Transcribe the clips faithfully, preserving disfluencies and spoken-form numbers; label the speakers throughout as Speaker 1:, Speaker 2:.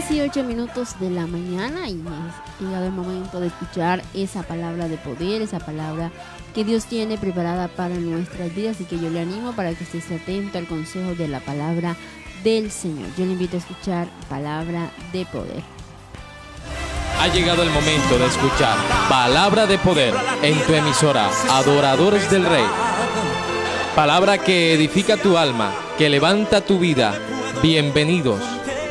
Speaker 1: dieciocho minutos de la mañana y es llegado el momento de escuchar esa palabra de poder, esa palabra que Dios tiene preparada para nuestras vidas, y que yo le animo para que esté atento al consejo de la palabra del Señor. Yo le invito a escuchar palabra de poder.
Speaker 2: Ha llegado el momento de escuchar palabra de poder en tu emisora Adoradores del Rey. Palabra que edifica tu alma, que levanta tu vida. Bienvenidos.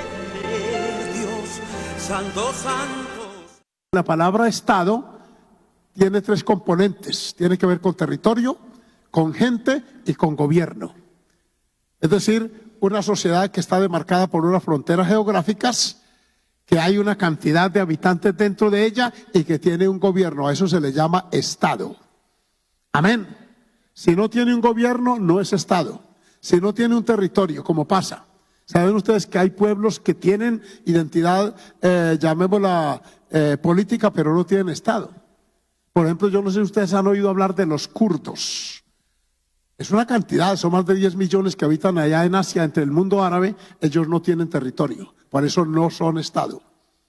Speaker 3: La palabra Estado tiene tres componentes. Tiene que ver con territorio, con gente y con gobierno. Es decir, una sociedad que está demarcada por unas fronteras geográficas, que hay una cantidad de habitantes dentro de ella y que tiene un gobierno. A eso se le llama Estado. Amén. Si no tiene un gobierno, no es Estado. Si no tiene un territorio, como pasa. Saben ustedes que hay pueblos que tienen identidad, eh, llamémosla eh, política, pero no tienen Estado. Por ejemplo, yo no sé si ustedes han oído hablar de los kurdos. Es una cantidad, son más de diez millones que habitan allá en Asia, entre el mundo árabe. Ellos no tienen territorio, por eso no son Estado.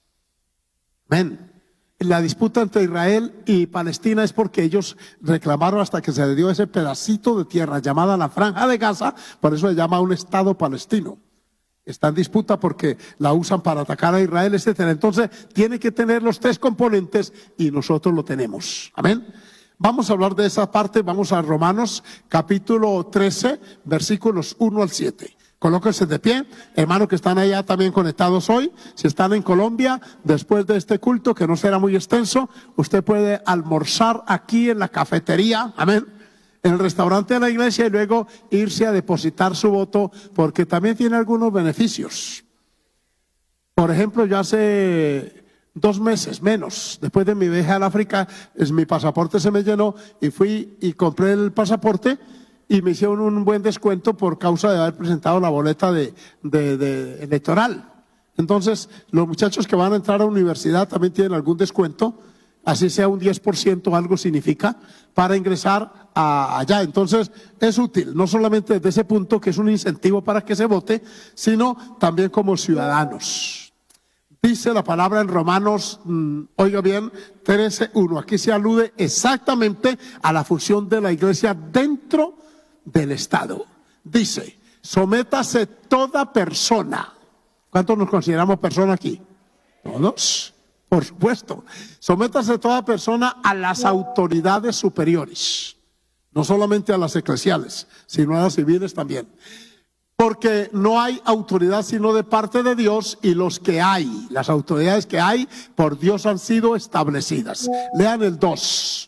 Speaker 3: Amén. La disputa entre Israel y Palestina es porque ellos reclamaron hasta que se le dio ese pedacito de tierra llamada la Franja de Gaza, por eso se llama un Estado palestino. Está en disputa porque la usan para atacar a Israel, etcétera. Entonces tiene que tener los tres componentes y nosotros lo tenemos. Amén. Vamos a hablar de esa parte. Vamos a Romanos capítulo trece, versículos uno al siete. Colóquense de pie, hermanos que están allá también conectados hoy. Si están en Colombia, después de este culto, que no será muy extenso, usted puede almorzar aquí en la cafetería, amén, en el restaurante de la iglesia, y luego irse a depositar su voto, porque también tiene algunos beneficios. Por ejemplo, yo hace dos meses menos, después de mi viaje al África, es, mi pasaporte se me llenó y fui y compré el pasaporte y me hicieron un buen descuento por causa de haber presentado la boleta de, de, de electoral. Entonces, los muchachos que van a entrar a la universidad también tienen algún descuento, así sea un diez por ciento, algo significa, para ingresar a, allá. Entonces, es útil, no solamente desde ese punto, que es un incentivo para que se vote, sino también como ciudadanos. Dice la palabra en Romanos, mmm, oiga bien, trece uno. Aquí se alude exactamente a la función de la iglesia dentro del Estado. Dice, sométase toda persona. ¿Cuántos nos consideramos personas aquí? Todos, por supuesto. Sométase toda persona a las autoridades superiores, no solamente a las eclesiales, sino a las civiles también. Porque no hay autoridad sino de parte de Dios, y los que hay, las autoridades que hay, por Dios han sido establecidas. Lean el dos.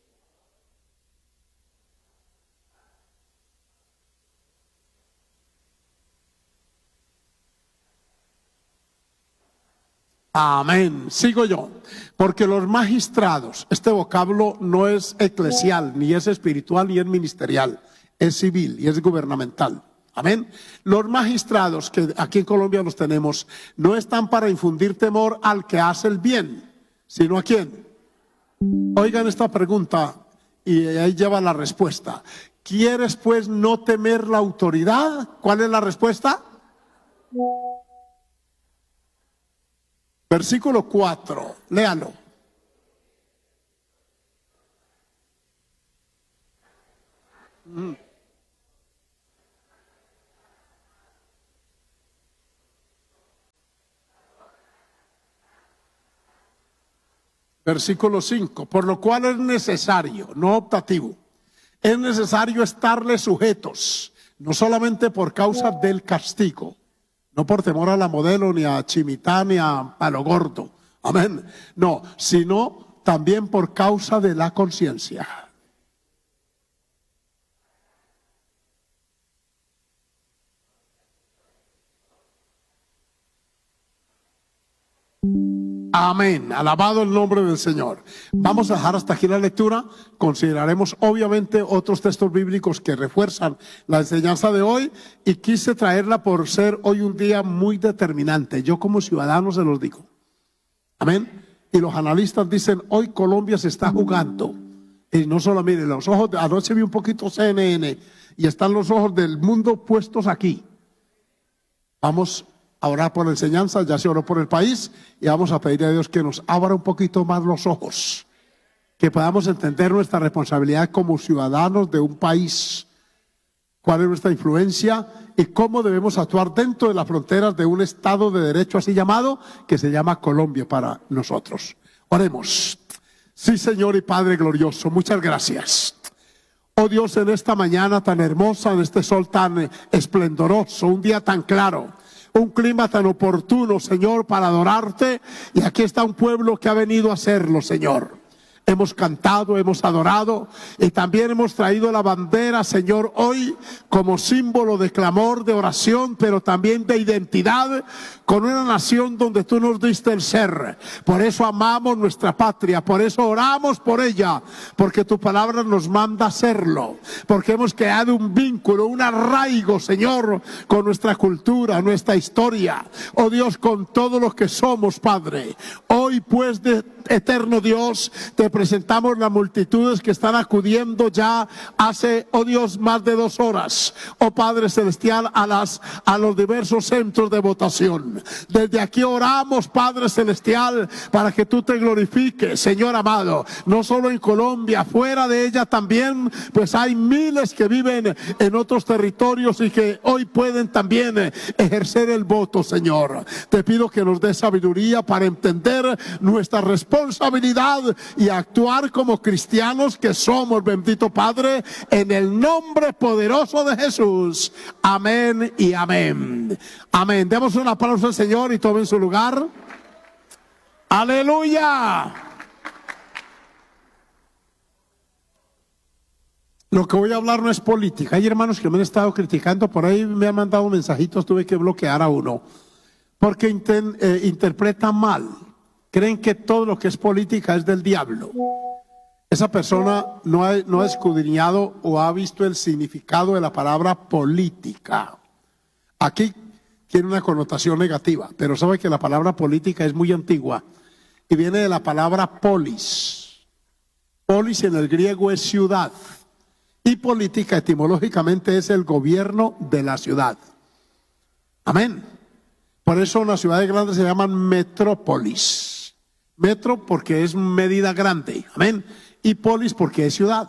Speaker 3: Amén. Sigo yo. Porque los magistrados, este vocablo no es eclesial, ni es espiritual, ni es ministerial, es civil y es gubernamental. Amén. Los magistrados, que aquí en Colombia los tenemos, no están para infundir temor al que hace el bien, sino a quién. Oigan esta pregunta y ahí lleva la respuesta. ¿Quieres pues no temer la autoridad? ¿Cuál es la respuesta? Versículo cuatro, léalo. Mm. Versículo cinco, por lo cual es necesario, no optativo, es necesario estarle sujetos, no solamente por causa del castigo, no por temor a la modelo, ni a Chimitá, ni a Palo Gordo, amén, no, sino también por causa de la conciencia. Amén, alabado el nombre del Señor. Vamos a dejar hasta aquí la lectura. Consideraremos obviamente otros textos bíblicos que refuerzan la enseñanza de hoy, y quise traerla por ser hoy un día muy determinante. Yo como ciudadano se los digo. Amén. Y los analistas dicen, hoy Colombia se está jugando. Y no solo, miren, los ojos, de, anoche vi un poquito C N N y están los ojos del mundo puestos aquí. Vamos a orar por la enseñanza, ya se oró por el país y vamos a pedir a Dios que nos abra un poquito más los ojos, que podamos entender nuestra responsabilidad como ciudadanos de un país, cuál es nuestra influencia y cómo debemos actuar dentro de las fronteras de un Estado de Derecho así llamado, que se llama Colombia para nosotros. Oremos. Sí, Señor y Padre glorioso, muchas gracias. Oh Dios, en esta mañana tan hermosa, en este sol tan esplendoroso, un día tan claro, un clima tan oportuno, Señor, para adorarte. Y aquí está un pueblo que ha venido a hacerlo, Señor. Hemos cantado, hemos adorado y también hemos traído la bandera, Señor, hoy como símbolo de clamor, de oración, pero también de identidad con una nación donde tú nos diste el ser. Por eso amamos nuestra patria, por eso oramos por ella, porque tu palabra nos manda hacerlo, porque hemos creado un vínculo, un arraigo, Señor, con nuestra cultura, nuestra historia. Oh Dios, con todo lo que somos, Padre. Hoy pues, de eterno Dios, te presentamos las multitudes que están acudiendo ya hace, oh Dios, más de dos horas, oh Padre Celestial, a las a los diversos centros de votación. Desde aquí oramos, Padre Celestial, para que tú te glorifiques, Señor amado, no solo en Colombia, fuera de ella también, pues hay miles que viven en otros territorios y que hoy pueden también ejercer el voto, Señor. Te pido que nos des sabiduría para entender nuestra responsabilidad y actuar como cristianos que somos, bendito Padre, en el nombre poderoso de Jesús. Amén y amén. Amén. Demos un aplauso al Señor y tomen su lugar. Aleluya. Lo que voy a hablar no es política. Hay hermanos que me han estado criticando, por ahí me han mandado mensajitos, tuve que bloquear a uno, porque inter, eh, interpretan mal. Creen que todo lo que es política es del diablo. Esa persona no ha, no ha escudriñado o ha visto el significado de la palabra política. Aquí tiene una connotación negativa, pero sabe que la palabra política es muy antigua y viene de la palabra polis. Polis en el griego es ciudad y política etimológicamente es el gobierno de la ciudad. Amén. Por eso las ciudades grandes se llaman metrópolis. Metro porque es medida grande, amén, y polis porque es ciudad.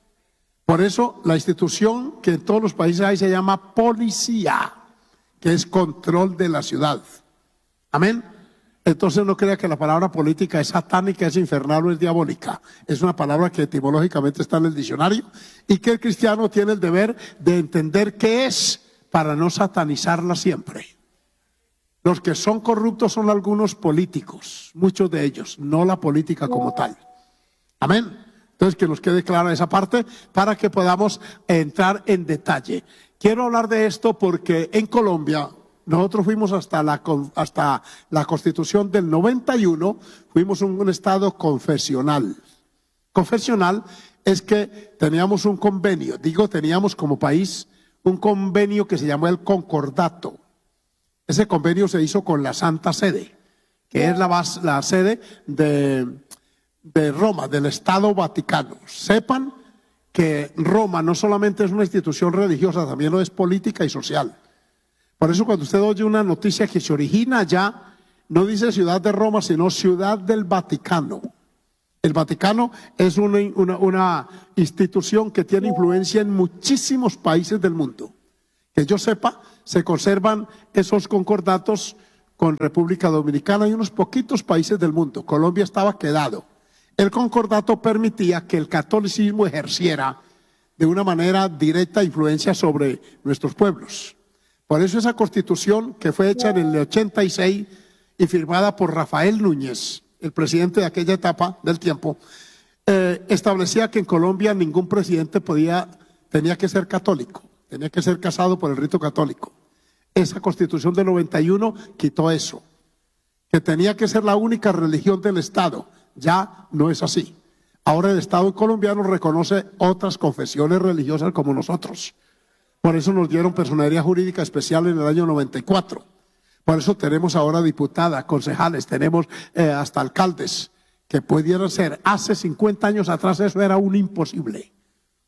Speaker 3: Por eso la institución que en todos los países hay se llama policía, que es control de la ciudad, amén. Entonces no crea que la palabra política es satánica, es infernal o es diabólica. Es una palabra que etimológicamente está en el diccionario y que el cristiano tiene el deber de entender qué es para no satanizarla siempre. Los que son corruptos son algunos políticos, muchos de ellos, no la política como tal. Amén. Entonces que nos quede clara esa parte para que podamos entrar en detalle. Quiero hablar de esto porque en Colombia nosotros fuimos hasta la, hasta la Constitución del noventa y uno, fuimos un, un estado confesional. Confesional es que teníamos un convenio, digo teníamos como país un convenio que se llamó el Concordato. Ese convenio se hizo con la Santa Sede, que es la, base, la sede de, de Roma, del Estado Vaticano. Sepan que Roma no solamente es una institución religiosa, también lo es política y social. Por eso cuando usted oye una noticia que se origina allá, no dice ciudad de Roma, sino ciudad del Vaticano. El Vaticano es una, una, una institución que tiene influencia en muchísimos países del mundo. Que yo sepa, se conservan esos concordatos con República Dominicana y unos poquitos países del mundo. Colombia estaba quedado. El concordato permitía que el catolicismo ejerciera de una manera directa influencia sobre nuestros pueblos. Por eso esa constitución que fue hecha en el ochenta y seis y firmada por Rafael Núñez, el presidente de aquella etapa del tiempo, eh, establecía que en Colombia ningún presidente podía, tenía que ser católico. Tenía que ser casado por el rito católico. Esa Constitución del noventa y uno quitó eso. Que tenía que ser la única religión del Estado. Ya no es así. Ahora el Estado colombiano reconoce otras confesiones religiosas como nosotros. Por eso nos dieron personería jurídica especial en el año noventa y cuatro. Por eso tenemos ahora diputadas, concejales, tenemos eh, hasta alcaldes que pudieran ser. Hace cincuenta años atrás eso era un imposible.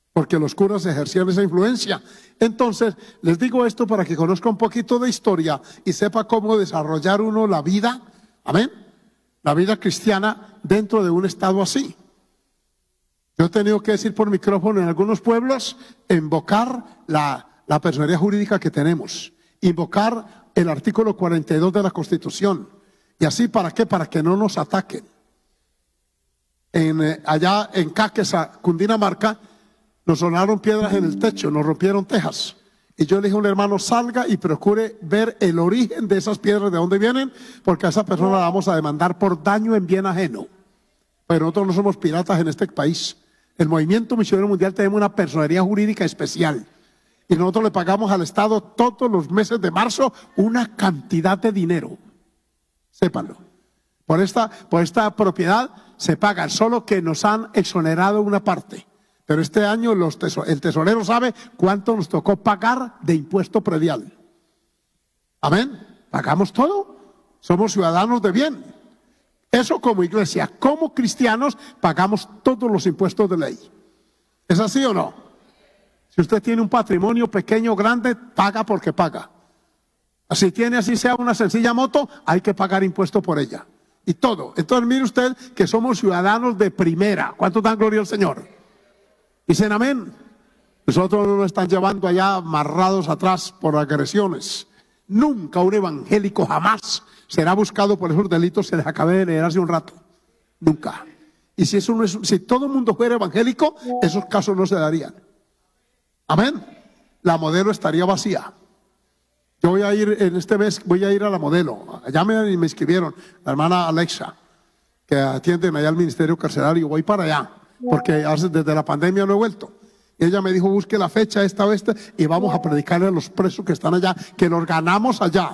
Speaker 3: porque los curas ejercían esa influencia. Entonces, les digo esto para que conozca un poquito de historia y sepa cómo desarrollar uno la vida, amén, la vida cristiana dentro de un estado así. Yo he tenido que decir por micrófono en algunos pueblos, invocar la, la personería jurídica que tenemos, invocar el artículo cuarenta y dos de la Constitución. ¿Y así para qué? Para que no nos ataquen. En, eh, allá en Caquesa, Cundinamarca, nos sonaron piedras en el techo, nos rompieron tejas. Y yo le dije a un hermano, salga y procure ver el origen de esas piedras, de dónde vienen, porque a esa persona la vamos a demandar por daño en bien ajeno. Pero nosotros no somos piratas en este país. El Movimiento Misionero Mundial tenemos una personería jurídica especial. Y nosotros le pagamos al Estado todos los meses de marzo una cantidad de dinero. Sépanlo. Por esta, por esta propiedad se paga, solo que nos han exonerado una parte. Pero este año los tesor, el tesorero sabe cuánto nos tocó pagar de impuesto predial. Amén. Pagamos todo. Somos ciudadanos de bien. Eso como iglesia. Como cristianos pagamos todos los impuestos de ley. ¿Es así o no? Si usted tiene un patrimonio pequeño o grande, paga porque paga. Si tiene así sea una sencilla moto, hay que pagar impuesto por ella. Y todo. Entonces mire usted que somos ciudadanos de primera. ¿Cuántos dan gloria al Señor? Dicen amén. Nosotros no nos están llevando allá amarrados atrás por agresiones. Nunca un evangélico jamás será buscado por esos delitos que les acabé de leer hace un rato. Nunca. Y si, eso no es, si todo el mundo fuera evangélico, esos casos no se darían. Amén. La modelo estaría vacía. Yo voy a ir en este mes, voy a ir a la modelo. Allá me, me inscribieron, la hermana Alexa, que atienden allá al ministerio carcelario. Voy para allá, porque desde la pandemia no he vuelto. Y ella me dijo, busque la fecha esta o esta y vamos a predicarle a los presos que están allá, que los ganamos allá.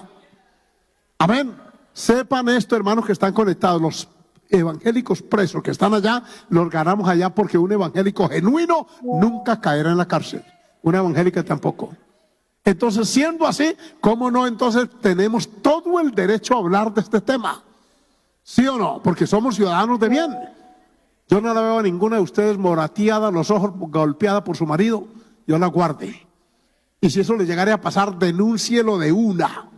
Speaker 3: Amén. Sepan esto, hermanos que están conectados, los evangélicos presos que están allá, los ganamos allá, porque un evangélico genuino nunca caerá en la cárcel. Una evangélica tampoco. Entonces, siendo así, ¿cómo no? Entonces tenemos todo el derecho a hablar de este tema. ¿Sí o no? Porque somos ciudadanos de bien. Yo no la veo a ninguna de ustedes morateada, los ojos golpeada por su marido. Yo la guarde. Y si eso le llegara a pasar, denúncielo de una.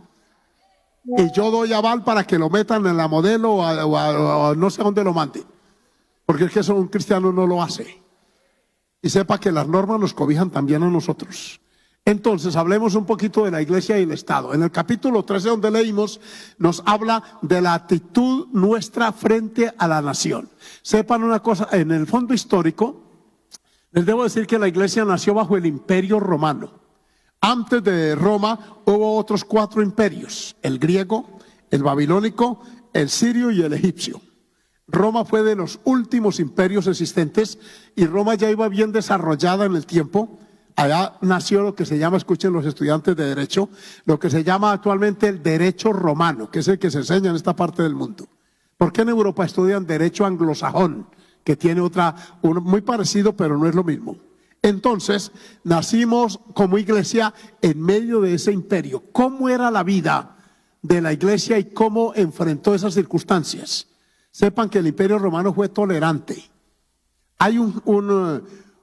Speaker 3: Y yo doy aval para que lo metan en la modelo o, a, o, a, o no sé dónde lo manden. Porque es que eso un cristiano no lo hace. Y sepa que las normas nos cobijan también a nosotros. Entonces, hablemos un poquito de la iglesia y el Estado. En el capítulo trece, donde leímos, nos habla de la actitud nuestra frente a la nación. Sepan una cosa, en el fondo histórico, les debo decir que la iglesia nació bajo el Imperio Romano. Antes de Roma hubo otros cuatro imperios: el griego, el babilónico, el sirio y el egipcio. Roma fue de los últimos imperios existentes y Roma ya iba bien desarrollada en el tiempo. Allá nació lo que se llama, escuchen los estudiantes de derecho, lo que se llama actualmente el derecho romano, que es el que se enseña en esta parte del mundo. ¿Por qué en Europa estudian derecho anglosajón, que tiene otra, uno muy parecido, pero no es lo mismo? Entonces, nacimos como iglesia en medio de ese imperio. ¿Cómo era la vida de la iglesia y cómo enfrentó esas circunstancias? Sepan que el Imperio Romano fue tolerante. Hay un, un,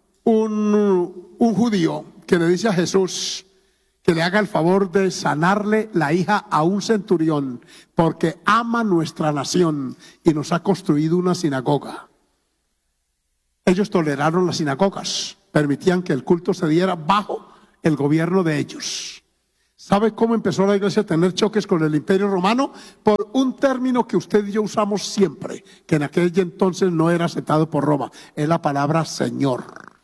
Speaker 3: un, un judío que le dice a Jesús que le haga el favor de sanarle la hija a un centurión, porque ama nuestra nación y nos ha construido una sinagoga. Ellos toleraron las sinagogas, permitían que el culto se diera bajo el gobierno de ellos. ¿Sabe cómo empezó la iglesia a tener choques con el Imperio Romano? Por un término que usted y yo usamos siempre, que en aquel entonces no era aceptado por Roma, es la palabra Señor.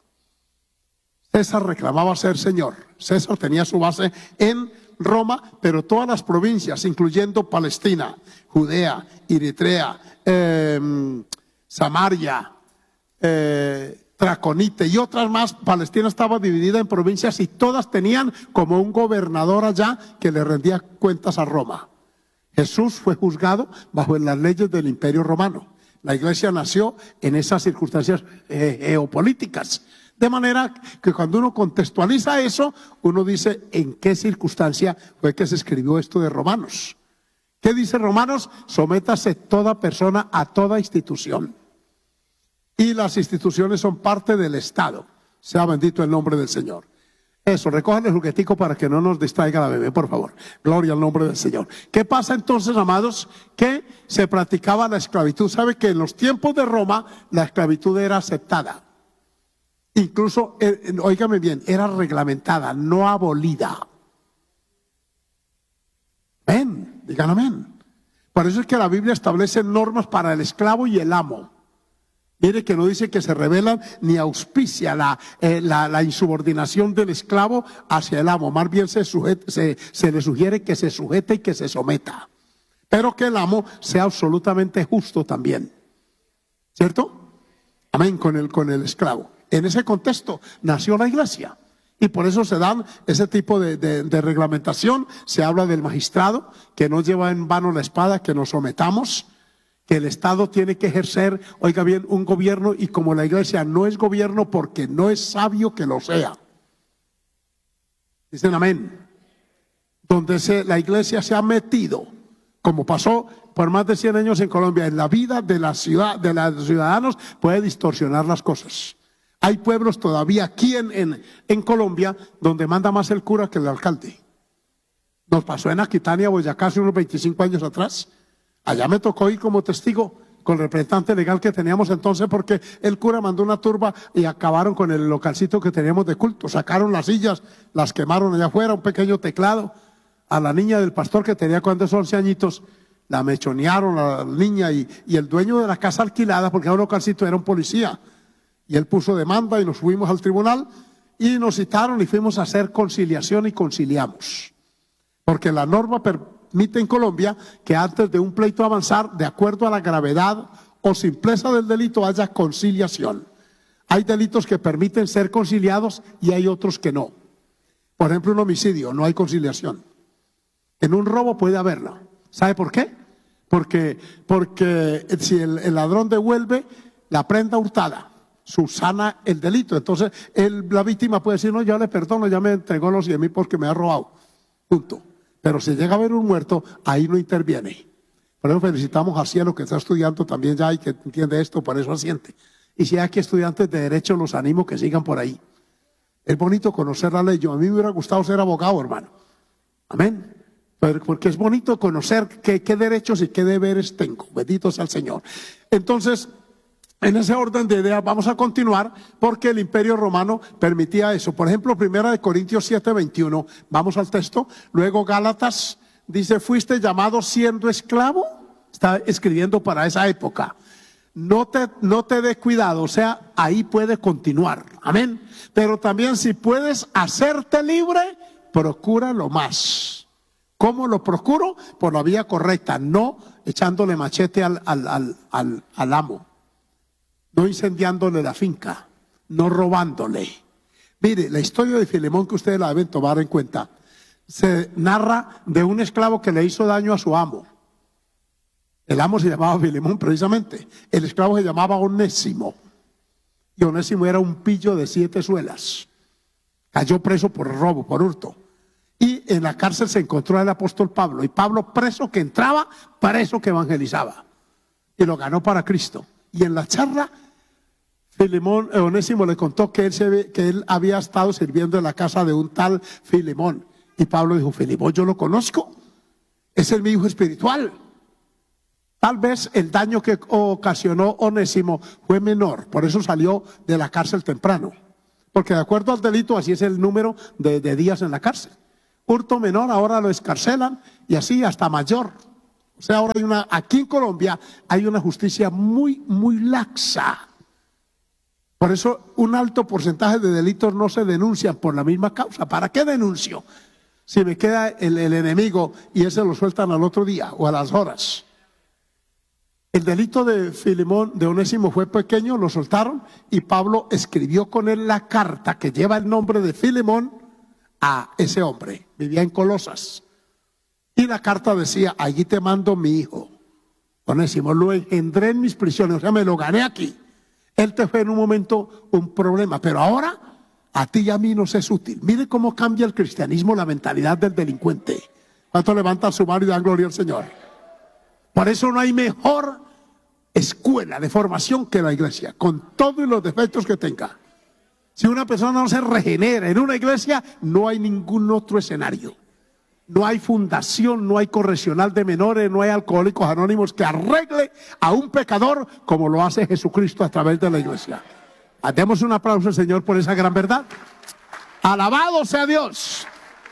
Speaker 3: César reclamaba ser Señor. César tenía su base en Roma, pero todas las provincias, incluyendo Palestina, Judea, Eritrea, eh, Samaria, eh, Traconite y otras más, Palestina estaba dividida en provincias y todas tenían como un gobernador allá que le rendía cuentas a Roma. Jesús fue juzgado bajo las leyes del Imperio Romano. La iglesia nació en esas circunstancias eh, geopolíticas. De manera que cuando uno contextualiza eso, uno dice en qué circunstancia fue que se escribió esto de Romanos. ¿Qué dice Romanos? Sométase toda persona a toda institución. Y las instituciones son parte del Estado. Sea bendito el nombre del Señor. Eso, recojan el juguetico para que no nos distraiga la bebé, por favor. Gloria al nombre del Señor. ¿Qué pasa entonces, amados? Que se practicaba la esclavitud. ¿Sabe que en los tiempos de Roma la esclavitud era aceptada? Incluso, eh, óigame bien, era reglamentada, no abolida. Amén, digan amén. Por eso es que la Biblia establece normas para el esclavo y el amo. Mire que no dice que se rebelan ni auspicia la, eh, la, la insubordinación del esclavo hacia el amo. Más bien se, sujeta, se, se le sugiere que se sujete y que se someta. Pero que el amo sea absolutamente justo también. ¿Cierto? Amén, con el, con el esclavo. En ese contexto nació la iglesia. Y por eso se dan ese tipo de, de, de reglamentación. Se habla del magistrado, que no lleva en vano la espada, que nos sometamos. Que el Estado tiene que ejercer, oiga bien, un gobierno, y como la iglesia no es gobierno porque no es sabio que lo sea. Dicen amén. Donde se, la iglesia se ha metido, como pasó por más de cien años en Colombia, en la vida de la ciudad, de los ciudadanos, puede distorsionar las cosas. Hay pueblos todavía aquí en, en, en Colombia donde manda más el cura que el alcalde. Nos pasó en Aquitania, Boyacá, hace unos veinticinco años atrás. Allá me tocó ir como testigo con el representante legal que teníamos entonces, porque el cura mandó una turba y acabaron con el localcito que teníamos de culto. Sacaron las sillas, las quemaron allá afuera, un pequeño teclado. A la niña del pastor que tenía cuando once añitos, la mechonearon a la niña, y, y el dueño de la casa alquilada, porque era un localcito, era un policía. Y él puso demanda y nos fuimos al tribunal y nos citaron y fuimos a hacer conciliación y conciliamos. Porque la norma permite en Colombia que antes de un pleito avanzar, de acuerdo a la gravedad o simpleza del delito, haya conciliación. Hay delitos que permiten ser conciliados y hay otros que no. Por ejemplo, un homicidio, no hay conciliación. En un robo puede haberla. ¿Sabe por qué? Porque, porque si el, el ladrón devuelve la prenda hurtada, subsana el delito. Entonces el, la víctima puede decir, no, yo le perdono, ya me entregó los cien mil porque me ha robado. Punto. Pero si llega a haber un muerto, ahí no interviene. Por eso felicitamos a Cielo, que está estudiando también ya y que entiende esto, por eso asiente. Y si hay aquí estudiantes de derecho, los animo que sigan por ahí. Es bonito conocer la ley. Yo, a mí me hubiera gustado ser abogado, hermano. Amén. Porque es bonito conocer qué, qué derechos y qué deberes tengo. Bendito sea el Señor. Entonces, en ese orden de ideas vamos a continuar, porque el Imperio Romano permitía eso. Por ejemplo, primera de Corintios siete, veintiuno, vamos al texto. Luego Gálatas dice, fuiste llamado siendo esclavo. Está escribiendo para esa época. No te, no te dé cuidado, o sea, ahí puede continuar. Amén. Pero también si puedes hacerte libre, procúralo más. ¿Cómo lo procuro? Por la vía correcta, no echándole machete al, al, al, al, al amo. No incendiándole la finca, no robándole. Mire, la historia de Filemón, que ustedes la deben tomar en cuenta, se narra de un esclavo que le hizo daño a su amo. El amo se llamaba Filemón precisamente. El esclavo se llamaba Onésimo. Y Onésimo era un pillo de siete suelas. Cayó preso por robo, por hurto. Y en la cárcel se encontró el apóstol Pablo. Y Pablo, preso que entraba, preso que evangelizaba. Y lo ganó para Cristo. Y en la charla, Filemón, eh, Onésimo le contó que él, se, que él había estado sirviendo en la casa de un tal Filemón. Y Pablo dijo, Filemón, yo lo conozco. Es el mi hijo espiritual. Tal vez el daño que ocasionó Onésimo fue menor. Por eso salió de la cárcel temprano. Porque de acuerdo al delito, así es el número de, de días en la cárcel. Hurto menor, ahora lo escarcelan y así hasta mayor. O sea, ahora hay una, aquí en Colombia hay una justicia muy, muy laxa. Por eso un alto porcentaje de delitos no se denuncian por la misma causa. ¿Para qué denuncio? Si me queda el, el enemigo y ese lo sueltan al otro día o a las horas. El delito de Filemón, de Onésimo, fue pequeño, lo soltaron y Pablo escribió con él la carta que lleva el nombre de Filemón a ese hombre. Vivía en Colosas. Y la carta decía, allí te mando mi hijo, Onésimo, lo engendré en mis prisiones, o sea, me lo gané aquí. Él te fue en un momento un problema, pero ahora a ti y a mí nos es útil. Mire cómo cambia el cristianismo la mentalidad del delincuente. ¿Cuánto levantan su mano y dan gloria al Señor? Por eso no hay mejor escuela de formación que la iglesia, con todos los defectos que tenga. Si una persona no se regenera en una iglesia, no hay ningún otro escenario. No hay fundación, no hay correccional de menores, no hay alcohólicos anónimos que arregle a un pecador como lo hace Jesucristo a través de la iglesia. Demos un aplauso al Señor por esa gran verdad. Alabado sea Dios.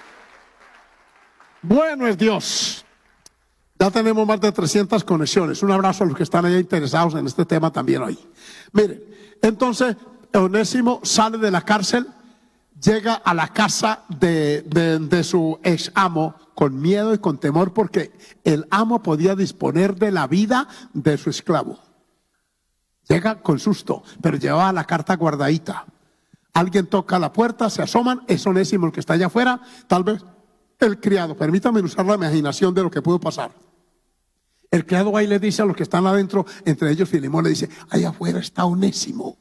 Speaker 3: Bueno es Dios. Ya tenemos más de trescientas conexiones. Un abrazo a los que están allá interesados en este tema también hoy. Miren, entonces Onésimo sale de la cárcel, llega a la casa de, de, de su ex amo con miedo y con temor, porque el amo podía disponer de la vida de su esclavo. Llega con susto, pero llevaba la carta guardadita. Alguien toca la puerta, se asoman, es Onésimo el que está allá afuera, tal vez el criado. Permítame usar la imaginación de lo que pudo pasar. El criado ahí le dice a los que están adentro, entre ellos Filemón, le dice: allá afuera está Onésimo.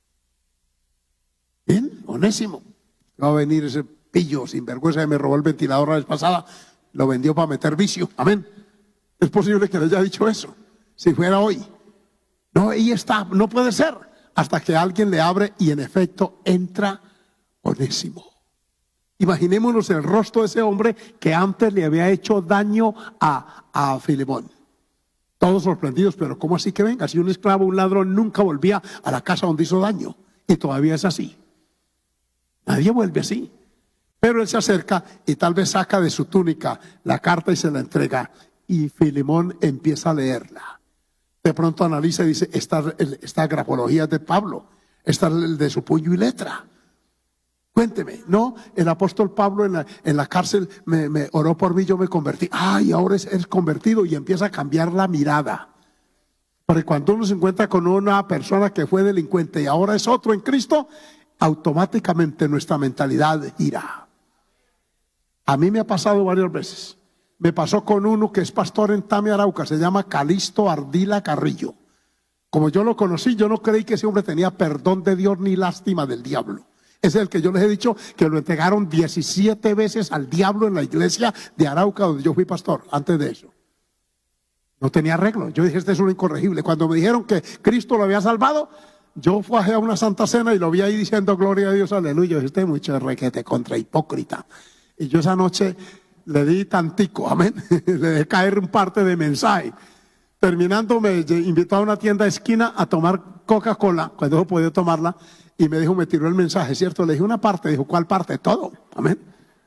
Speaker 3: Bien, Onésimo. Va a venir ese pillo sinvergüenza que me robó el ventilador la vez pasada, lo vendió para meter vicio. Amén. Es posible que le haya dicho eso, si fuera hoy. No, ahí está, no puede ser. Hasta que alguien le abre y en efecto entra Onésimo. Imaginémonos el rostro de ese hombre que antes le había hecho daño a, a Filemón. Todos sorprendidos, pero ¿cómo así que venga? Si un esclavo, un ladrón nunca volvía a la casa donde hizo daño, y todavía es así. Nadie vuelve así. Pero él se acerca y tal vez saca de su túnica la carta y se la entrega, y Filemón empieza a leerla. De pronto analiza y dice: esta, esta grafología es de Pablo, esta es de su puño y letra. Cuénteme, no, el apóstol Pablo en la, en la cárcel me, me oró por mí, yo me convertí. Ay, ahora es, es convertido, y empieza a cambiar la mirada. Porque cuando uno se encuentra con una persona que fue delincuente y ahora es otro en Cristo, automáticamente nuestra mentalidad gira. A mí me ha pasado varias veces. Me pasó con uno que es pastor en Tame, Arauca, se llama Calixto Ardila Carrillo. Como yo lo conocí, yo no creí que ese hombre tenía perdón de Dios ni lástima del diablo. Es el que yo les he dicho que lo entregaron diecisiete veces al diablo en la iglesia de Arauca donde yo fui pastor, antes de eso. No tenía arreglo. Yo dije: este es un incorregible. Cuando me dijeron que Cristo lo había salvado, yo fui a una santa cena y lo vi ahí diciendo: gloria a Dios, aleluya. Yo dije: este mucho requete contra hipócrita. Y yo esa noche le di tantico, amén. Le dejé caer un parte de mensaje. Terminando, me invitó a una tienda de esquina a tomar Coca-Cola, cuando no podía tomarla, y me dijo, me tiró el mensaje, ¿cierto? Le dije una parte, dijo: ¿cuál parte? Todo, amén.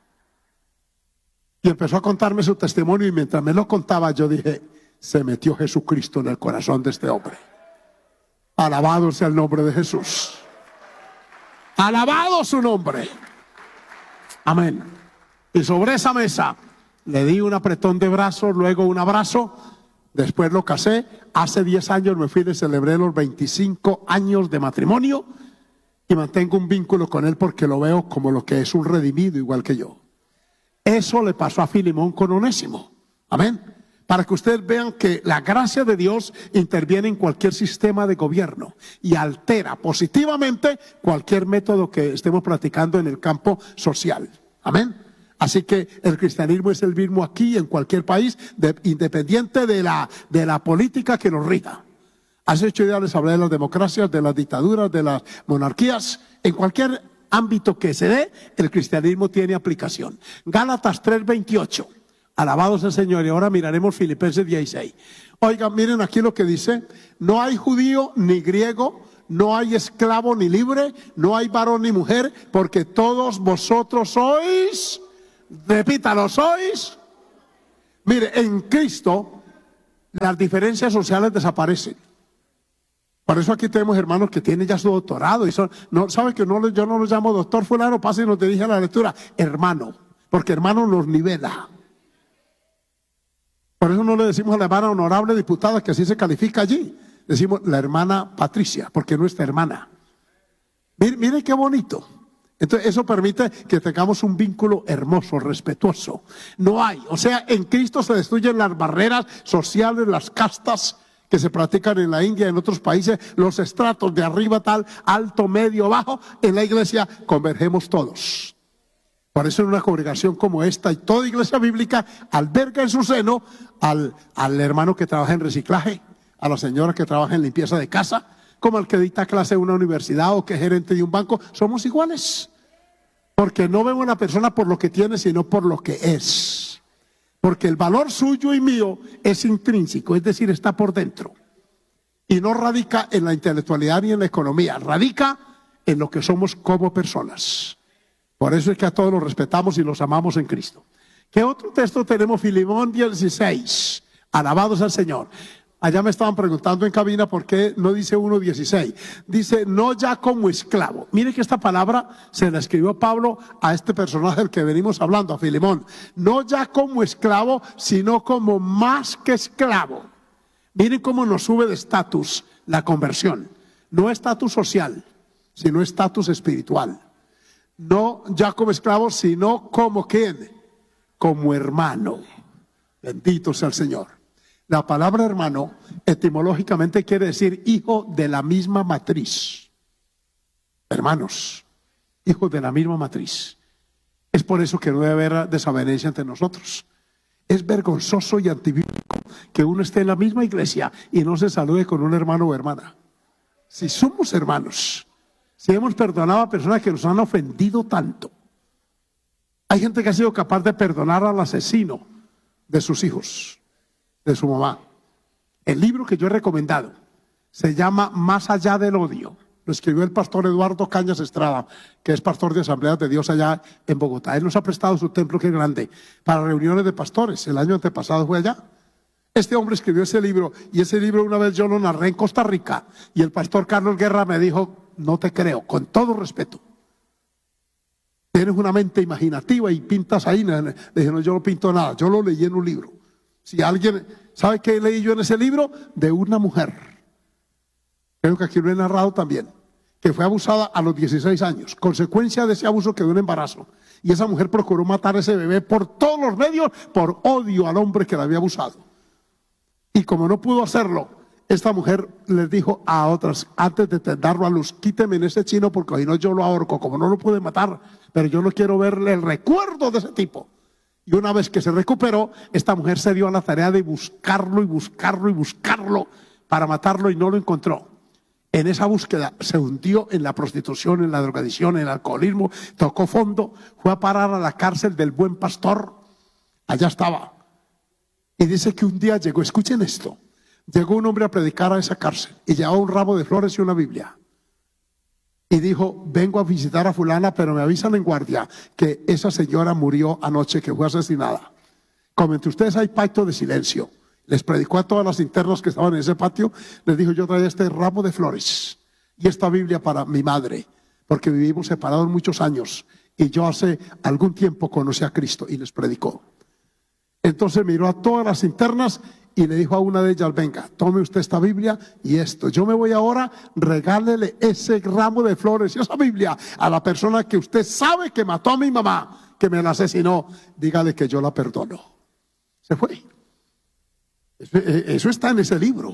Speaker 3: Y empezó a contarme su testimonio, y mientras me lo contaba, yo dije: se metió Jesucristo en el corazón de este hombre. Alabado sea el nombre de Jesús. Alabado su nombre. Amén. Y sobre esa mesa le di un apretón de brazos, luego un abrazo. Después lo casé. Hace diez años me fui y celebré los veinticinco años de matrimonio, y mantengo un vínculo con él porque lo veo como lo que es un redimido igual que yo. Eso le pasó a Filemón con Onésimo. Amén. Para que ustedes vean que la gracia de Dios interviene en cualquier sistema de gobierno y altera positivamente cualquier método que estemos practicando en el campo social. Amén. Así que el cristianismo es el mismo aquí y en cualquier país, de, independiente de la, de la política que nos rija. Hace ocho días les hablé de las democracias, de las dictaduras, de las monarquías. En cualquier ámbito que se dé, el cristianismo tiene aplicación. Gálatas tres veintiocho. Alabado sea el Señor. Y ahora miraremos Filipenses dieciséis. Oigan, miren aquí lo que dice: no hay judío ni griego, no hay esclavo ni libre, no hay varón ni mujer, porque todos vosotros sois, repítalo, sois. Mire, en Cristo las diferencias sociales desaparecen. Por eso aquí tenemos hermanos que tienen ya su doctorado y son, no, ¿saben que no, yo no los llamo doctor fulano? Pase y nos dirige a la lectura, hermano, porque hermano nos nivela. Por eso no le decimos a la hermana honorable diputada, que así se califica allí. Decimos la hermana Patricia, porque es nuestra hermana. Miren, miren qué bonito. Entonces eso permite que tengamos un vínculo hermoso, respetuoso. No hay, o sea, en Cristo se destruyen las barreras sociales, las castas que se practican en la India, en otros países, los estratos de arriba tal, alto, medio, bajo. En la iglesia convergemos todos. Por eso en una congregación como esta y toda iglesia bíblica alberga en su seno al, al hermano que trabaja en reciclaje, a la señora que trabaja en limpieza de casa, como el que dicta clase en una universidad o que es gerente de un banco. Somos iguales. Porque no vemos a una persona por lo que tiene, sino por lo que es. Porque el valor suyo y mío es intrínseco, es decir, está por dentro. Y no radica en la intelectualidad ni en la economía, radica en lo que somos como personas. Por eso es que a todos los respetamos y los amamos en Cristo. ¿Qué otro texto tenemos? Filemón dieciséis. Alabados al Señor. Allá me estaban preguntando en cabina por qué no dice uno dieciséis. Dice, no ya como esclavo. Mire que esta palabra se la escribió Pablo a este personaje del que venimos hablando, a Filemón. No ya como esclavo, sino como más que esclavo. Miren cómo nos sube de estatus la conversión. No estatus social, sino estatus espiritual. No ya como esclavo, sino como ¿quién? Como hermano. Bendito sea el Señor. La palabra hermano etimológicamente quiere decir hijo de la misma matriz. Hermanos, hijos de la misma matriz. Es por eso que no debe haber desavenencia entre nosotros. Es vergonzoso y antibíblico que uno esté en la misma iglesia y no se salude con un hermano o hermana. Si somos hermanos, si hemos perdonado a personas que nos han ofendido tanto. Hay gente que ha sido capaz de perdonar al asesino de sus hijos, de su mamá. El libro que yo he recomendado se llama Más allá del odio. Lo escribió el pastor Eduardo Cañas Estrada, que es pastor de Asambleas de Dios allá en Bogotá. Él nos ha prestado su templo, que es grande, para reuniones de pastores. El año antepasado fue allá. Este hombre escribió ese libro, y ese libro una vez yo lo narré en Costa Rica, y el pastor Carlos Guerra me dijo, no te creo, con todo respeto. Tienes una mente imaginativa y pintas ahí. Le dije, no, yo no pinto nada, yo lo leí en un libro. Si alguien, ¿sabe qué leí yo en ese libro? De una mujer, creo que aquí lo he narrado también, que fue abusada a los dieciséis años. Consecuencia de ese abuso quedó un embarazo. Y esa mujer procuró matar a ese bebé por todos los medios, por odio al hombre que la había abusado. Y como no pudo hacerlo, esta mujer les dijo a otras, antes de darlo a luz, quíteme en ese chino porque si no yo lo ahorco. Como no lo pude matar, pero yo no quiero verle el recuerdo de ese tipo. Y una vez que se recuperó, esta mujer se dio a la tarea de buscarlo y buscarlo y buscarlo para matarlo y no lo encontró. En esa búsqueda se hundió en la prostitución, en la drogadicción, en el alcoholismo, tocó fondo, fue a parar a la cárcel del Buen Pastor. Allá estaba. Y dice que un día llegó, escuchen esto, llegó un hombre a predicar a esa cárcel y llevaba un ramo de flores y una Biblia. Y dijo, vengo a visitar a fulana, pero me avisan en guardia que esa señora murió anoche, que fue asesinada. Como entre ustedes hay pacto de silencio, les predicó a todas las internas que estaban en ese patio, les dijo, yo traía este ramo de flores y esta Biblia para mi madre, porque vivimos separados muchos años y yo hace algún tiempo conocí a Cristo, y les predicó. Entonces miró a todas las internas y le dijo a una de ellas, venga, tome usted esta Biblia y esto. Yo me voy ahora, regálele ese ramo de flores y esa Biblia a la persona que usted sabe que mató a mi mamá, que me la asesinó. Dígale que yo la perdono. Se fue. Eso, eso está en ese libro.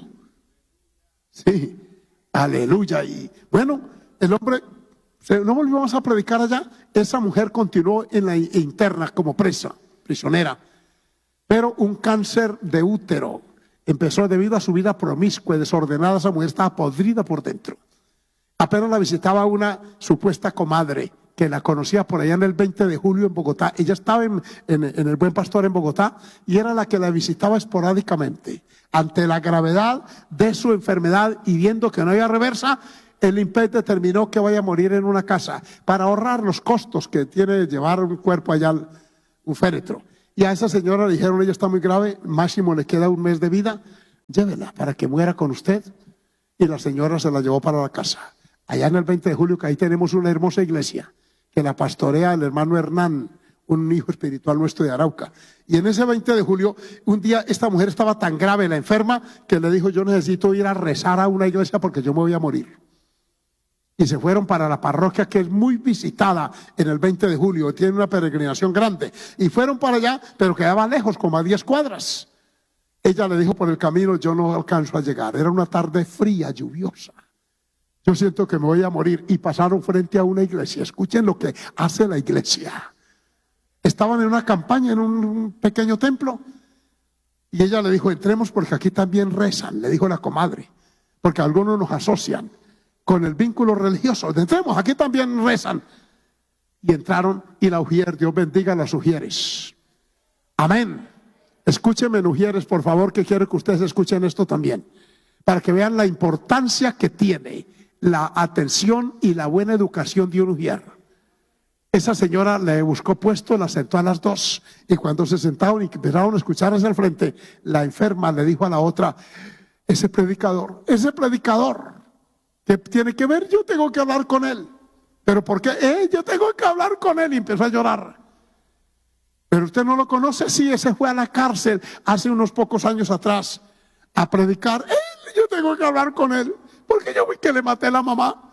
Speaker 3: Sí, aleluya. Y bueno, el hombre, no volvimos a predicar allá. Esa mujer continuó en la interna como presa, prisionera. Pero un cáncer de útero empezó debido a su vida promiscua y desordenada. Esa mujer estaba podrida por dentro. Apenas la visitaba una supuesta comadre que la conocía por allá en el veinte de julio en Bogotá. Ella estaba en, en, en el Buen Pastor en Bogotá y era la que la visitaba esporádicamente. Ante la gravedad de su enfermedad y viendo que no había reversa, el I N P E determinó que vaya a morir en una casa para ahorrar los costos que tiene llevar un cuerpo allá, un féretro. Y a esa señora le dijeron, ella está muy grave, máximo le queda un mes de vida, llévela para que muera con usted. Y la señora se la llevó para la casa. Allá en el veinte de julio, que ahí tenemos una hermosa iglesia, que la pastorea el hermano Hernán, un hijo espiritual nuestro de Arauca. Y en ese veinte de julio, un día esta mujer estaba tan grave, la enferma, que le dijo, yo necesito ir a rezar a una iglesia porque yo me voy a morir. Y se fueron para la parroquia, que es muy visitada en el veinte de julio, tiene una peregrinación grande. Y fueron para allá, pero quedaba lejos, como a diez cuadras. Ella le dijo por el camino, yo no alcanzo a llegar. Era una tarde fría, lluviosa. Yo siento que me voy a morir. Y pasaron frente a una iglesia. Escuchen lo que hace la iglesia. Estaban en una campaña, en un pequeño templo. Y ella le dijo, entremos porque aquí también rezan, le dijo la comadre. porque algunos nos asocian con el vínculo religioso. Entremos, aquí también rezan. Y entraron y la Ujier, Dios bendiga a las Ujieres. Amén. Escúchenme, Ujieres, por favor, que quiero que ustedes escuchen esto también, para que vean la importancia que tiene la atención y la buena educación de un Ujier. Esa señora le buscó puesto, la sentó a las dos, y cuando se sentaron y empezaron a escuchar hacia el frente, la enferma le dijo a la otra: ese predicador, ese predicador, ¿qué tiene que ver? Yo tengo que hablar con él. ¿Pero por qué? Eh, yo tengo que hablar con él. Y empezó a llorar. Pero usted no lo conoce. Sí, ese fue a la cárcel hace unos pocos años atrás a predicar. Él, yo tengo que hablar con él, porque yo vi que le maté a la mamá.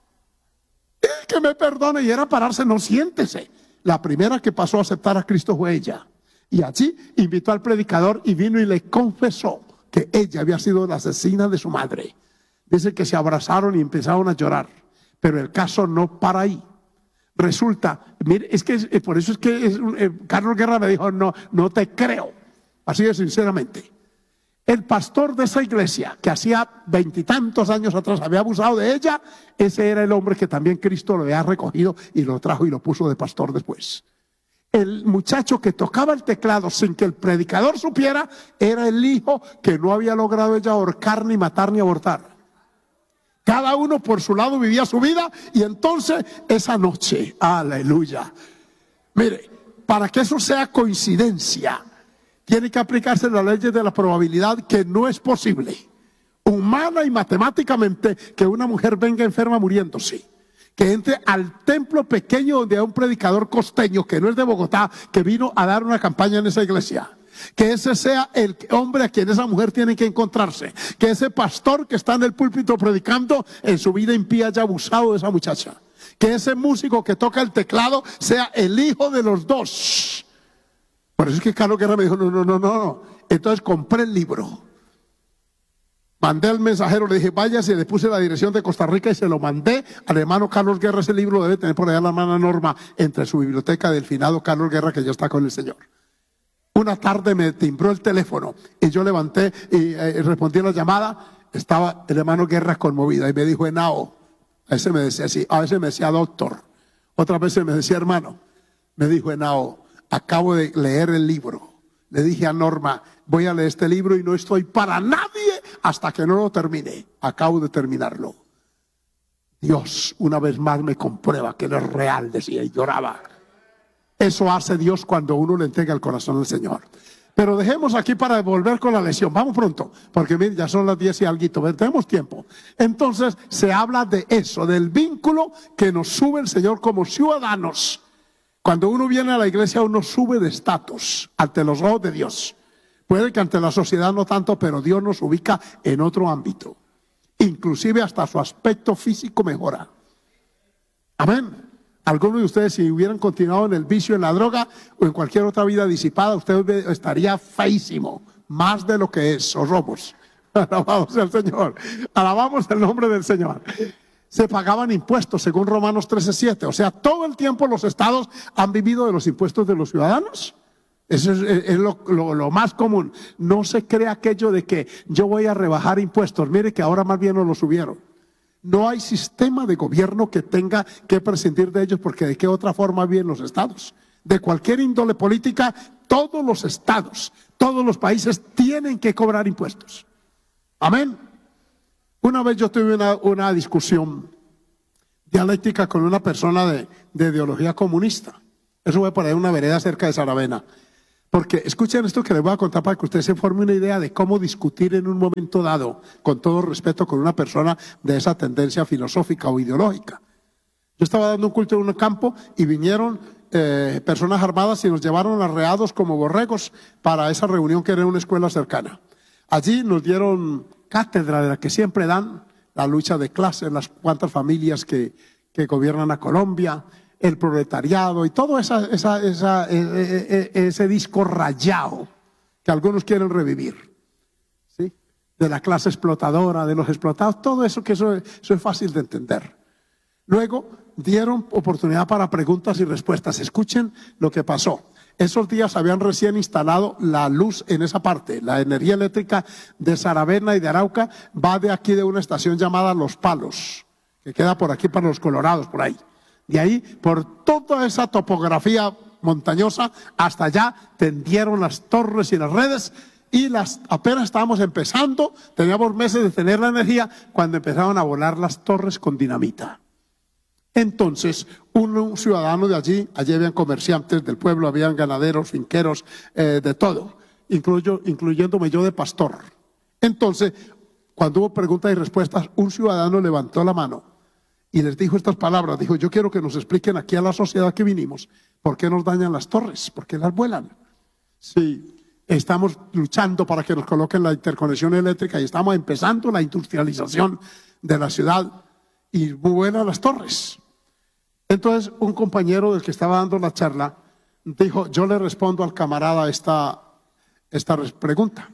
Speaker 3: Él, que me perdone. Y era pararse, no, siéntese. La primera que pasó a aceptar a Cristo fue ella. Y allí invitó al predicador y vino y le confesó que ella había sido la asesina de su madre. Dice que se abrazaron y empezaron a llorar. Pero el caso no para ahí. Resulta, mire, es que es, por eso es que es, eh, Carlos Guerra me dijo: no, no te creo. Así de sinceramente. El pastor de esa iglesia, que hacía veintitantos años atrás había abusado de ella, ese era el hombre que también Cristo lo había recogido y lo trajo y lo puso de pastor después. El muchacho que tocaba el teclado sin que el predicador supiera, era el hijo que no había logrado ella ahorcar, ni matar, ni abortar. Cada uno por su lado vivía su vida. Y entonces esa noche, aleluya, mire, para que eso sea coincidencia, tiene que aplicarse la ley de la probabilidad, que no es posible, humana y matemáticamente, que una mujer venga enferma muriéndose, que entre al templo pequeño donde hay un predicador costeño que no es de Bogotá, que vino a dar una campaña en esa iglesia, que ese sea el hombre a quien esa mujer tiene que encontrarse, que ese pastor que está en el púlpito predicando en su vida impía haya abusado de esa muchacha, que ese músico que toca el teclado sea el hijo de los dos. Por eso es que Carlos Guerra me dijo: no, no, no, no. Entonces compré el libro, mandé al mensajero, le dije: váyase, le puse la dirección de Costa Rica y se lo mandé al hermano Carlos Guerra. Ese libro lo debe tener por allá la hermana Norma, entre su biblioteca, del finado Carlos Guerra, que ya está con el Señor. Una tarde me timbró el teléfono y yo levanté y eh, respondí a la llamada. Estaba el hermano Guerra conmovida y me dijo: Henao. A veces me decía así, a veces me decía doctor, otras veces me decía hermano. Me dijo: Henao, acabo de leer el libro. Le dije a Norma: voy a leer este libro y no estoy para nadie hasta que no lo termine. Acabo de terminarlo. Dios una vez más me comprueba que no es real, decía, y lloraba. Eso hace Dios cuando uno le entrega el corazón al Señor. Pero dejemos aquí para volver con la lección. Vamos pronto, porque miren, ya son las diez y alguito, pero tenemos tiempo. Entonces se habla de eso, del vínculo que nos sube el Señor como ciudadanos. Cuando uno viene a la iglesia, uno sube de estatus ante los ojos de Dios. Puede que ante la sociedad no tanto, pero Dios nos ubica en otro ámbito. Inclusive hasta su aspecto físico mejora. Amén. Algunos de ustedes, si hubieran continuado en el vicio, en la droga o en cualquier otra vida disipada, usted estaría feísimo, más de lo que es, o robos. Alabamos al Señor, alabamos el nombre del Señor. Se pagaban impuestos según Romanos trece siete, o sea, todo el tiempo los estados han vivido de los impuestos de los ciudadanos. Eso es, es lo, lo, lo más común. No se cree aquello de que yo voy a rebajar impuestos. Mire que ahora más bien nos lo subieron. No hay sistema de gobierno que tenga que prescindir de ellos, porque de qué otra forma viven los estados. De cualquier índole política, todos los estados, todos los países tienen que cobrar impuestos. Amén. Una vez yo tuve una, una discusión dialéctica con una persona de, de ideología comunista. Eso fue por ahí en una vereda cerca de Saravena. Porque escuchen esto que les voy a contar para que usted se forme una idea de cómo discutir en un momento dado, con todo respeto, con una persona de esa tendencia filosófica o ideológica. Yo estaba dando un culto en un campo y vinieron eh, personas armadas y nos llevaron arreados como borregos para esa reunión que era en una escuela cercana. Allí nos dieron cátedra de la que siempre dan, la lucha de clases, las cuantas familias que, que gobiernan a Colombia, el proletariado y todo esa, esa, esa, ese, ese disco rayado que algunos quieren revivir, ¿sí? De la clase explotadora, de los explotados, todo eso, que eso, eso es fácil de entender. Luego dieron oportunidad para preguntas y respuestas. Escuchen lo que pasó. Esos días habían recién instalado la luz en esa parte. La energía eléctrica de Saravena y de Arauca va de aquí de una estación llamada Los Palos, que queda por aquí para los Colorados, por ahí. De ahí, por toda esa topografía montañosa, hasta allá tendieron las torres y las redes, y las, apenas estábamos empezando, teníamos meses de tener la energía, cuando empezaron a volar las torres con dinamita. Entonces, un, un ciudadano de allí, allí habían comerciantes del pueblo, habían ganaderos, finqueros, eh, de todo, incluyo, incluyéndome yo de pastor. Entonces, cuando hubo preguntas y respuestas, un ciudadano levantó la mano y les dijo estas palabras. Dijo: yo quiero que nos expliquen aquí a la sociedad que vinimos, ¿por qué nos dañan las torres? ¿Por qué las vuelan? Sí, estamos luchando para que nos coloquen la interconexión eléctrica y estamos empezando la industrialización de la ciudad y vuelan las torres. Entonces, un compañero del que estaba dando la charla dijo: yo le respondo al camarada esta, esta pregunta.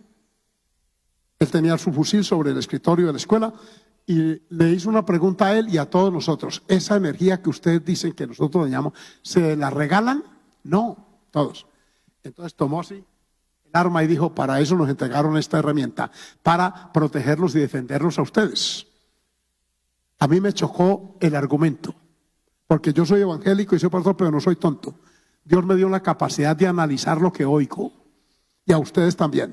Speaker 3: Él tenía su fusil sobre el escritorio de la escuela y le hizo una pregunta a él y a todos nosotros. ¿Esa energía que ustedes dicen que nosotros dañamos, se la regalan? No, todos. Entonces tomó así el arma y dijo: para eso nos entregaron esta herramienta, para protegerlos y defenderlos a ustedes. A mí me chocó el argumento, porque yo soy evangélico y soy pastor, pero no soy tonto. Dios me dio la capacidad de analizar lo que oigo, y a ustedes también.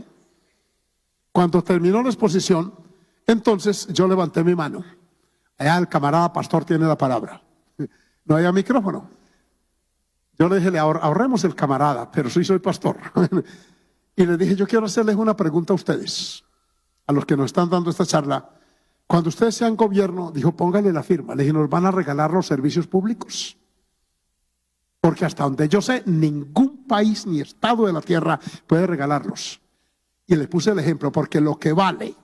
Speaker 3: Cuando terminó la exposición, entonces yo levanté mi mano. Allá el camarada pastor tiene la palabra. No había micrófono. Yo le dije: le ahor ahorremos el camarada, pero sí soy pastor. Y le dije: yo quiero hacerles una pregunta a ustedes, a los que nos están dando esta charla. Cuando ustedes sean gobierno, dijo, póngale la firma. Le dije: ¿nos van a regalar los servicios públicos? Porque hasta donde yo sé, ningún país ni estado de la tierra puede regalarlos. Y le puse el ejemplo, porque lo que vale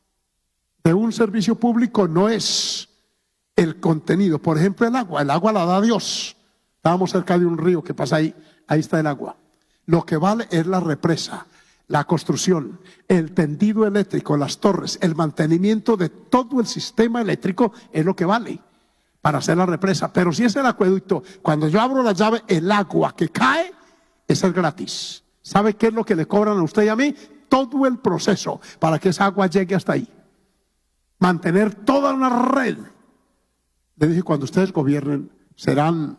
Speaker 3: de un servicio público no es el contenido. Por ejemplo, el agua. El agua la da Dios. Estábamos cerca de un río que pasa ahí. Ahí está el agua. Lo que vale es la represa, la construcción, el tendido eléctrico, las torres, el mantenimiento de todo el sistema eléctrico es lo que vale para hacer la represa. Pero si es el acueducto, cuando yo abro la llave, el agua que cae, esa es gratis. ¿Sabe qué es lo que le cobran a usted y a mí? Todo el proceso para que esa agua llegue hasta ahí. Mantener toda una red. Le dije: cuando ustedes gobiernen, serán,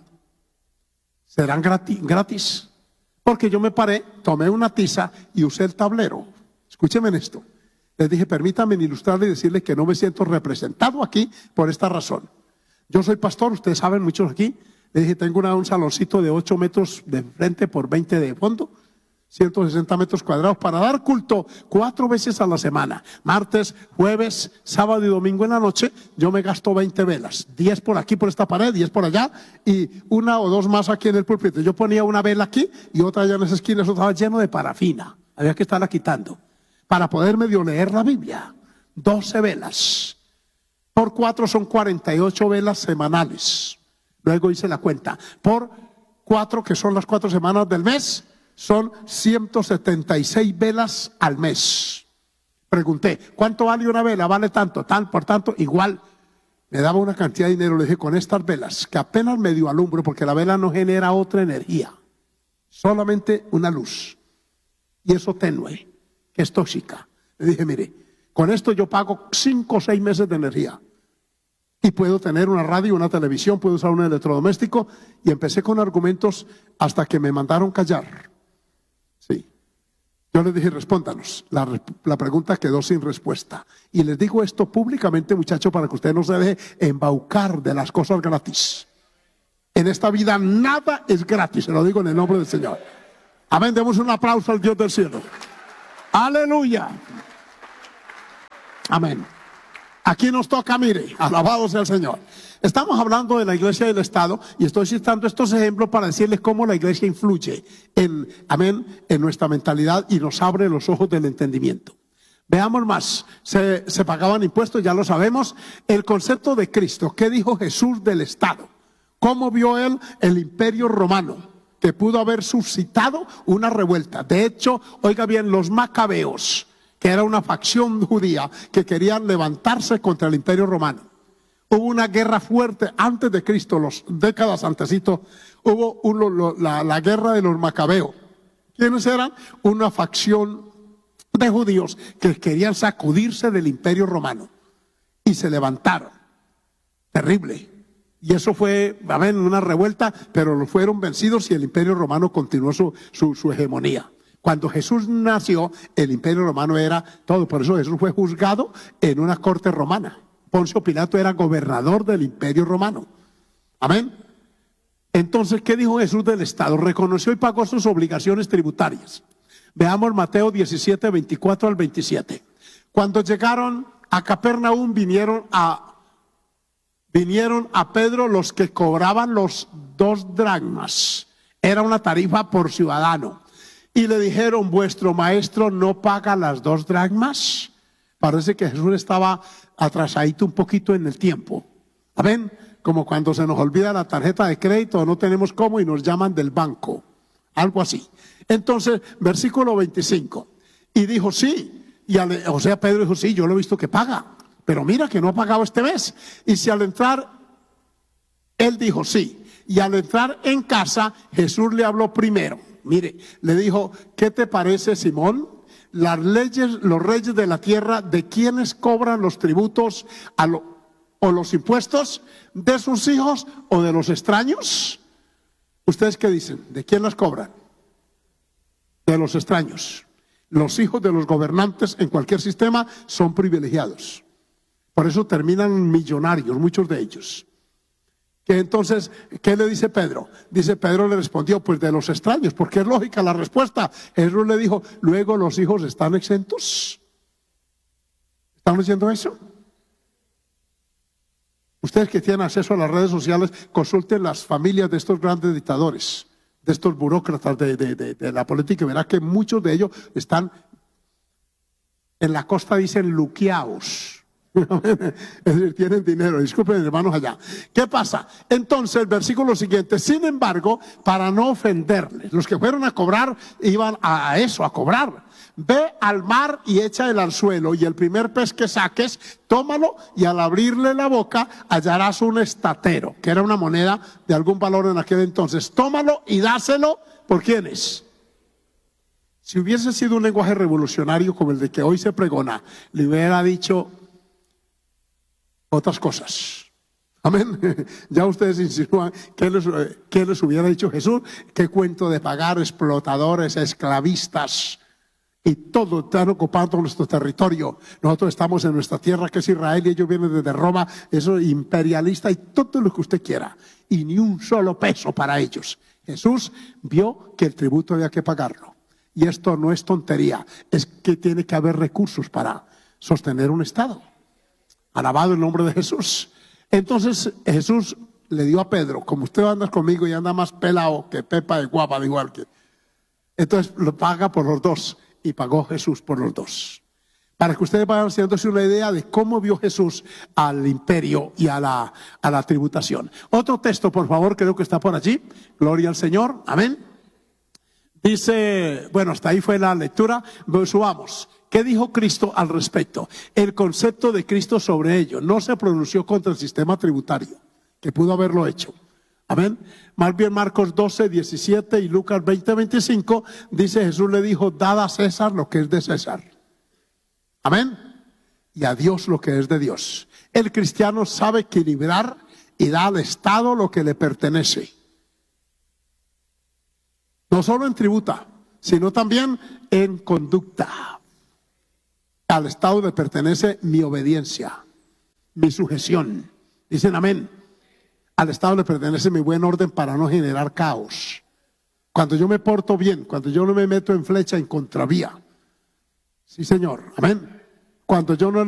Speaker 3: serán gratis, gratis. Porque yo me paré, tomé una tiza y usé el tablero. Escúcheme en esto. Les dije: permítanme ilustrarle y decirle que no me siento representado aquí por esta razón. Yo soy pastor, ustedes saben, muchos aquí. Le dije: tengo una, un saloncito de ocho metros de frente por veinte de fondo, ciento sesenta metros cuadrados, para dar culto cuatro veces a la semana. Martes, jueves, sábado y domingo en la noche. Yo me gasto veinte velas, diez por aquí por esta pared, diez por allá, y una o dos más aquí en el púlpito. Yo ponía una vela aquí y otra allá en esa esquina. Eso estaba lleno de parafina, había que estarla quitando para poder medio leer la Biblia. doce velas por cuatro son cuarenta y ocho velas semanales. Luego hice la cuenta por cuatro, que son las cuatro semanas del mes, son ciento setenta y seis velas al mes. Pregunté: ¿cuánto vale una vela? Vale tanto, tal, por tanto, igual. Me daba una cantidad de dinero. Le dije: con estas velas, que apenas medio alumbro, porque la vela no genera otra energía, solamente una luz, y eso tenue, que es tóxica. Le dije: mire, con esto yo pago cinco o seis meses de energía, y puedo tener una radio, una televisión, puedo usar un electrodoméstico. Y empecé con argumentos hasta que me mandaron callar. Sí. Yo les dije: respóndanos. La, la pregunta quedó sin respuesta. Y les digo esto públicamente, muchachos, para que usted no se deje embaucar de las cosas gratis. En esta vida nada es gratis, se lo digo en el nombre del Señor. Amén, demos un aplauso al Dios del cielo. Aleluya. Amén. Aquí nos toca, mire, alabado sea el Señor. Estamos hablando de la iglesia y del Estado, y estoy citando estos ejemplos para decirles cómo la iglesia influye en, amén, en nuestra mentalidad y nos abre los ojos del entendimiento. Veamos más. Se, se pagaban impuestos, ya lo sabemos. El concepto de Cristo. ¿Qué dijo Jesús del Estado? ¿Cómo vio él el imperio romano, que pudo haber suscitado una revuelta? De hecho, oiga bien, los macabeos, que era una facción judía que querían levantarse contra el imperio romano. Hubo una guerra fuerte antes de Cristo, los décadas antesito, hubo uno, lo, la, la guerra de los macabeos. ¿Quiénes eran? Una facción de judíos que querían sacudirse del imperio romano y se levantaron. Terrible. Y eso fue, a ver, una revuelta, pero fueron vencidos y el imperio romano continuó su, su, su hegemonía. Cuando Jesús nació, el imperio romano era todo, por eso Jesús fue juzgado en una corte romana. Poncio Pilato era gobernador del imperio romano. Amén. Entonces, ¿qué dijo Jesús del Estado? Reconoció y pagó sus obligaciones tributarias. Veamos Mateo diecisiete, veinticuatro al veintisiete. Cuando llegaron a Capernaum, vinieron a, vinieron a Pedro los que cobraban los dos dracmas. Era una tarifa por ciudadano. Y le dijeron, ¿vuestro maestro no paga las dos dracmas? Parece que Jesús estaba atrasadito un poquito en el tiempo. ¿Amén? Como cuando se nos olvida la tarjeta de crédito, no tenemos cómo y nos llaman del banco. Algo así. Entonces, versículo veinticinco. Y dijo, sí. Y al, o sea, Pedro dijo, sí, yo lo he visto que paga. Pero mira que no ha pagado este mes. Y si al entrar, él dijo, sí. Y al entrar en casa, Jesús le habló primero. Mire, le dijo, ¿qué te parece, Simón? Las leyes, los reyes de la tierra, ¿de quiénes cobran los tributos a lo, o los impuestos? ¿De sus hijos o de los extraños? ¿Ustedes qué dicen? ¿De quién las cobran? De los extraños. Los hijos de los gobernantes en cualquier sistema son privilegiados. Por eso terminan millonarios, muchos de ellos. Que entonces, ¿qué le dice Pedro? Dice, Pedro le respondió, pues de los extraños, porque es lógica la respuesta. Jesús le dijo, luego los hijos están exentos. ¿Están diciendo eso? Ustedes que tienen acceso a las redes sociales, consulten las familias de estos grandes dictadores, de estos burócratas de, de, de, de la política, y verá que muchos de ellos están, en la costa dicen luqueados. Es decir, tienen dinero, disculpen hermanos allá. ¿Qué pasa? Entonces el versículo siguiente, sin embargo, para no ofenderles, los que fueron a cobrar iban a eso, a cobrar. Ve al mar y echa el anzuelo, y el primer pez que saques, tómalo, y al abrirle la boca hallarás un estatero, que era una moneda de algún valor en aquel entonces. Tómalo y dáselo, ¿por quiénes? Si hubiese sido un lenguaje revolucionario como el de que hoy se pregona, le hubiera dicho otras cosas. Amén. Ya ustedes insinúan qué les, qué les hubiera dicho Jesús, qué cuento de pagar explotadores, esclavistas y todo, están ocupando nuestro territorio. Nosotros estamos en nuestra tierra que es Israel y ellos vienen desde Roma, eso imperialista y todo lo que usted quiera, y ni un solo peso para ellos. Jesús vio que el tributo había que pagarlo, y esto no es tontería, es que tiene que haber recursos para sostener un Estado. Alabado el nombre de Jesús. Entonces Jesús le dio a Pedro, como usted anda conmigo y anda más pelado que pepa de guapa, de igual que. Entonces lo paga por los dos, y pagó Jesús por los dos. Para que ustedes vayan haciéndose una idea de cómo vio Jesús al imperio y a la, a la tributación. Otro texto, por favor, creo que está por allí. Gloria al Señor. Amén. Dice, bueno, hasta ahí fue la lectura. Subamos. ¿Qué dijo Cristo al respecto? El concepto de Cristo sobre ello. No se pronunció contra el sistema tributario, que pudo haberlo hecho. Amén. Más bien Marcos doce, diecisiete y Lucas veinte, veinticinco dice, Jesús le dijo, dad a César lo que es de César. Amén. Y a Dios lo que es de Dios. El cristiano sabe equilibrar y da al Estado lo que le pertenece. No solo en tributa, sino también en conducta. Al Estado le pertenece mi obediencia, mi sujeción. Dicen amén. Al Estado le pertenece mi buen orden para no generar caos. Cuando yo me porto bien, cuando yo no me meto en flecha, en contravía. Sí, Señor. Amén. Cuando yo no